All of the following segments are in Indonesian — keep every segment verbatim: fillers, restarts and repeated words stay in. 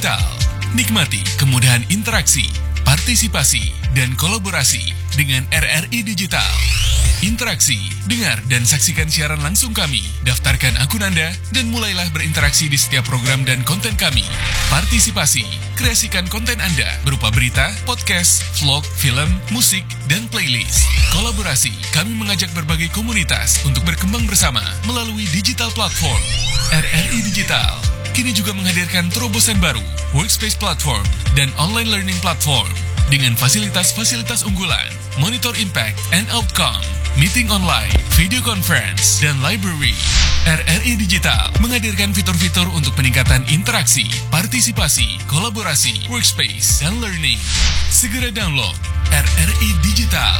Digital. Nikmati kemudahan interaksi, partisipasi, dan kolaborasi dengan R R I Digital. Interaksi, dengar dan saksikan siaran langsung kami. Daftarkan akun Anda dan mulailah berinteraksi di setiap program dan konten kami. Partisipasi, kreasikan konten Anda berupa berita, podcast, vlog, film, musik, dan playlist. Kolaborasi, kami mengajak berbagai komunitas untuk berkembang bersama melalui digital platform. R R I Digital kini juga menghadirkan terobosan baru, workspace platform, dan online learning platform dengan fasilitas-fasilitas unggulan, monitor impact and outcome, meeting online, video conference, dan library. R R I Digital menghadirkan fitur-fitur untuk peningkatan interaksi, partisipasi, kolaborasi, workspace, dan learning. Segera download R R I Digital.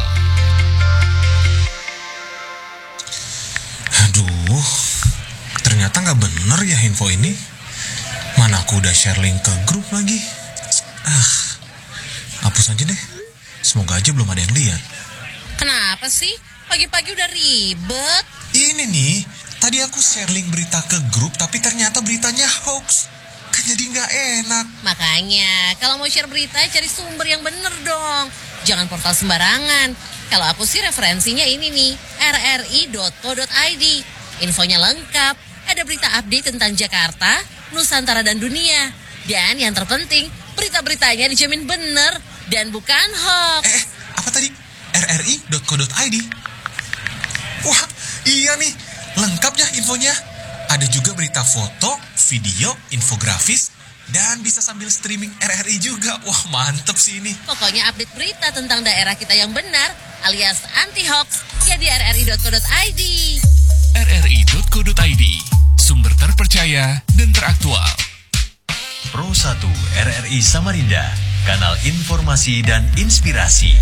Aduh, ternyata nggak bener ya info ini. Mana aku udah share link ke grup lagi. Ah, hapus aja deh. Semoga aja belum ada yang lihat. Kenapa sih? Pagi-pagi udah ribet. Ini nih, tadi aku share link berita ke grup, tapi ternyata beritanya hoax. Kan jadi nggak enak. Makanya, kalau mau share berita, cari sumber yang bener dong. Jangan portal sembarangan. Kalau aku sih referensinya ini nih, r r i dot co dot i d. Infonya lengkap. Ada berita update tentang Jakarta, Nusantara, dan dunia. Dan yang terpenting, berita-beritanya dijamin bener dan bukan hoax. Eh, apa tadi? r r i dot co dot i d. Wah, iya nih, lengkap ya infonya. Ada juga berita foto, video, infografis, dan bisa sambil streaming R R I juga. Wah, mantep sih ini. Pokoknya update berita tentang daerah kita yang benar, alias anti-hoax, ya di r r i dot co dot i d. r r i dot co dot i d, sumber terpercaya dan teraktual. Pro satu R R I Samarinda, kanal informasi dan inspirasi.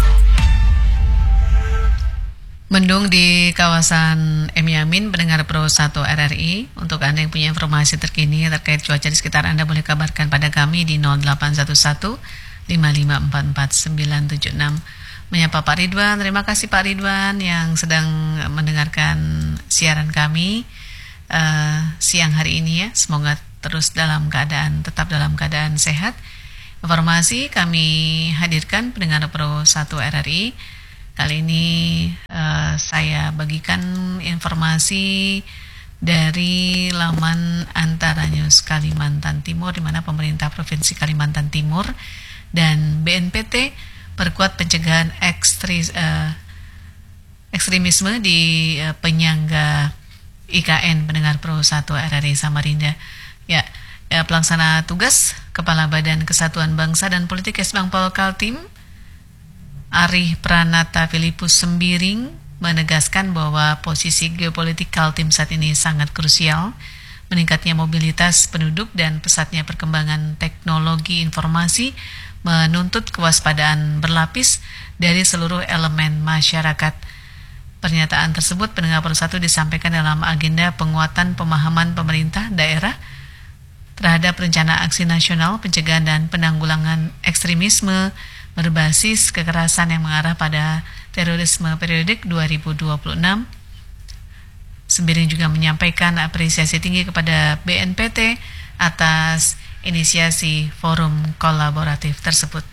Mendung di kawasan M Yamin, pendengar Pro satu R R I. Untuk Anda yang punya informasi terkini terkait cuaca di sekitar Anda, boleh kabarkan pada kami di nol delapan satu satu lima lima empat empat sembilan tujuh enam. Menyapa Pak Ridwan, terima kasih Pak Ridwan yang sedang mendengarkan siaran kami uh, siang hari ini ya. Semoga terus dalam keadaan, tetap dalam keadaan sehat. Informasi kami hadirkan pendengar Pro satu R R I. Kali ini uh, saya bagikan informasi dari laman Antara News Kalimantan Timur, di mana pemerintah Provinsi Kalimantan Timur dan B N P T perkuat pencegahan ekstris, uh, ekstremisme di uh, penyangga I K N, pendengar Pro satu R R I Samarinda. Ya, ya, pelaksana tugas Kepala Badan Kesatuan Bangsa dan Politik Kesbangpol Kaltim, Ari Pranata Filipus Sembiring, menegaskan bahwa posisi geopolitik Kaltim saat ini sangat krusial. Meningkatnya mobilitas penduduk dan pesatnya perkembangan teknologi informasi menuntut kewaspadaan berlapis dari seluruh elemen masyarakat. Pernyataan tersebut pendengar Pro satu disampaikan dalam agenda penguatan pemahaman pemerintah daerah terhadap rencana aksi nasional pencegahan dan penanggulangan ekstremisme berbasis kekerasan yang mengarah pada terorisme periodik dua ribu dua puluh enam. Sembiring juga menyampaikan apresiasi tinggi kepada B N P T atas inisiasi forum kolaboratif tersebut.